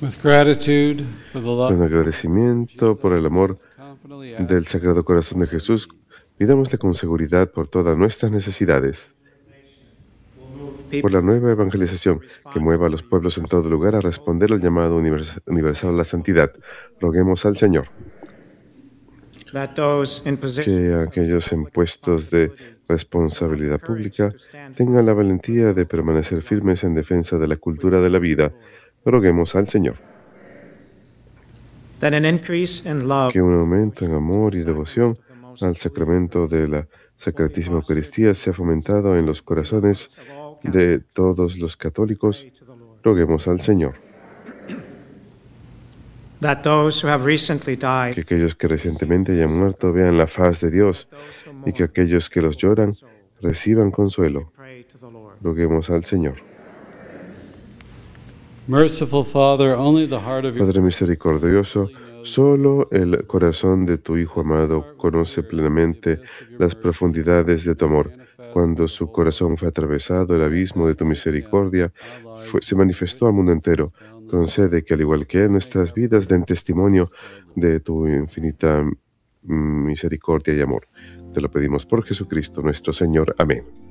With gratitude for the love Con agradecimiento por el amor confidently del ask Sagrado Corazón de Jesús, pidámosle con seguridad por todas nuestras necesidades, por la nueva evangelización que mueva a los pueblos en todo lugar a responder al llamado universal a la santidad. Roguemos al Señor that those in que positions of aquellos en public puestos de responsibility have the responsabilidad courage pública to stand tengan la firm valentía de for the truth permanecer of life. firmes en defensa de la We cultura de la pray to the vida. Lord Roguemos al Señor that an increase in love que un and aumento en devotion to the amor y sacrament devoción of the Most al Holy sacramento de Eucharist la will be Sacratísima fostered Eucaristía sea fomentado en los in the corazones hearts of all de Catholics. todos los We católicos. pray to the Lord Roguemos al Señor that those who have recently died que aquellos que receive recientemente hayan full muerto succor, vean la faz de Dios that those who y que mourn aquellos que los will lloran console. reciban We consuelo. pray to the Lord. Roguemos al Señor. Merciful Father, only the heart of your Padre misericordioso, solo el corazón de tu Hijo amado conoce plenamente las profundidades de tu amor. Cuando su corazón fue atravesado, el abismo de tu misericordia se manifestó al mundo entero. Concede que, al igual que en nuestras vidas, den testimonio de tu infinita misericordia y amor. Te lo pedimos por Jesucristo nuestro Señor. Amén.